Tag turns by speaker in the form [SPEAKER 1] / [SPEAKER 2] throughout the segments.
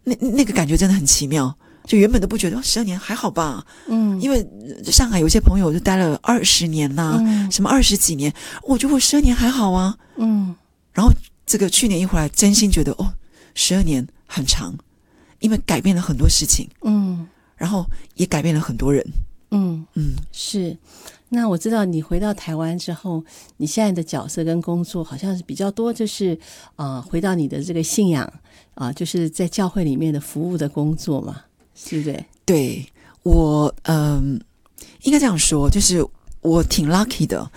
[SPEAKER 1] 那个感觉真的很奇妙。就原本都不觉得12年还好吧，因为上海有些朋友就待了20年呐、什么20几年，我觉得我12年还好啊，然后这个去年一回来，真心觉得12年很长，因为改变了很多事情，然后也改变了很多人，
[SPEAKER 2] 是。那我知道你回到台湾之后，你现在的角色跟工作好像是比较多，就是回到你的这个信仰就是在教会里面的服务的工作嘛。是不对？
[SPEAKER 1] 对，我应该这样说，就是我挺 lucky 的。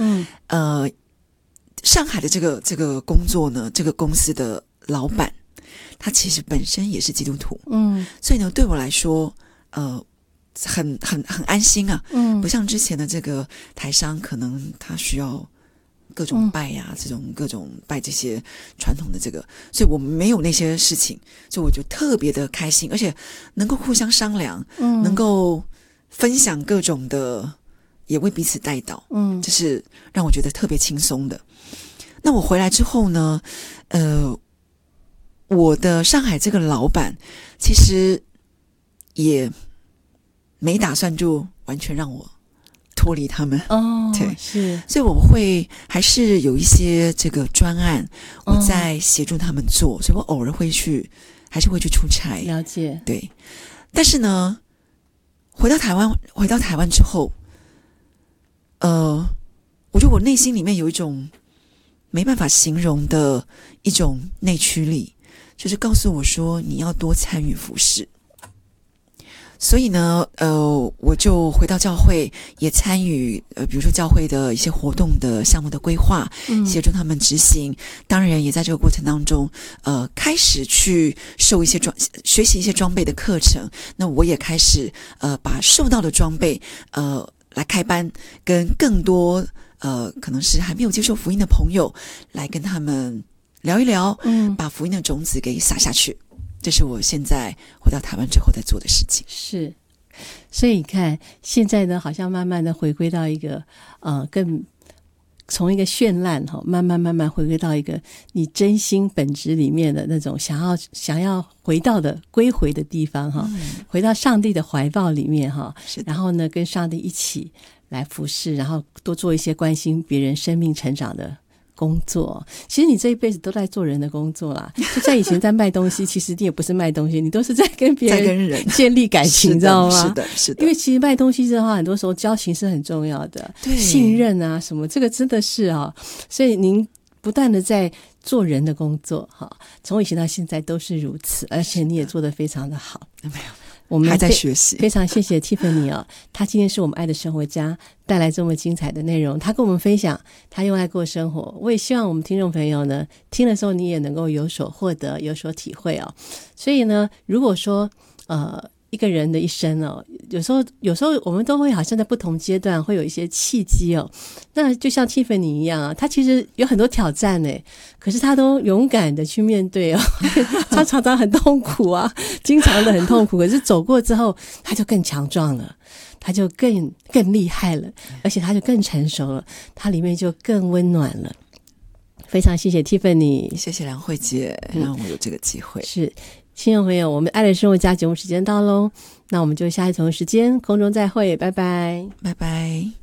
[SPEAKER 1] 上海的这个工作呢，这个公司的老板，他其实本身也是基督徒，所以呢，对我来说，很安心啊，不像之前的这个台商，可能他需要各种拜呀，这种各种拜这些传统的这个，所以我没有那些事情，所以我就特别的开心，而且能够互相商量，能够分享各种的，也为彼此带祷，这是让我觉得特别轻松的。那我回来之后呢，我的上海这个老板其实也没打算就完全让我脱离他们对，
[SPEAKER 2] 是，
[SPEAKER 1] 所以我会还是有一些这个专案，我在协助他们做，所以我偶尔还是会去出差。
[SPEAKER 2] 了解，
[SPEAKER 1] 对。但是呢，回到台湾之后，我觉得我内心里面有一种没办法形容的一种内驱力，就是告诉我说你要多参与服事。所以呢，我就回到教会，也参与比如说教会的一些活动的项目的规划，协助他们执行。当然，也在这个过程当中，开始去学习一些装备的课程。那我也开始把受到的装备来开班，跟更多可能是还没有接受福音的朋友来跟他们聊一聊，把福音的种子给撒下去。这是我现在回到台湾之后在做的事情。
[SPEAKER 2] 是，所以你看，现在呢，好像慢慢的回归到一个更从一个绚烂慢慢回归到一个你真心本质里面的那种想要回到的归回的地方回到上帝的怀抱里面然后呢，跟上帝一起来服侍，然后多做一些关心别人生命成长的工作。其实你这一辈子都在做人的工作啦，就像以前在卖东西，其实你也不是卖东西，你都是在跟别人建立感情，知道吗？
[SPEAKER 1] 是的。因
[SPEAKER 2] 为其实卖东西的话，很多时候交情是很重要的，信任啊什么，这个真的是所以您不断的在做人的工作从以前到现在都是如此，而且你也做得非常的好。
[SPEAKER 1] 没有，
[SPEAKER 2] 我们
[SPEAKER 1] 还在学习。
[SPEAKER 2] 非常谢谢 Tiffany 她今天是我们爱的生活家，带来这么精彩的内容，她跟我们分享她用爱过生活。我也希望我们听众朋友呢，听的时候你也能够有所获得，有所体会所以呢，如果说一个人的一生有时候我们都会好像在不同阶段会有一些契机那就像 Tiffany 一样他其实有很多挑战可是他都勇敢的去面对他常常很痛苦经常的很痛苦，可是走过之后他就更强壮了，他就更厉害了，而且他就更成熟了，他里面就更温暖了。非常谢谢 Tiffany，
[SPEAKER 1] 谢谢梁慧姐让我有这个机会。
[SPEAKER 2] 是，亲爱朋友，我们爱的生活家节目时间到咯，那我们就下一同时间空中再会，拜拜，
[SPEAKER 1] 拜拜。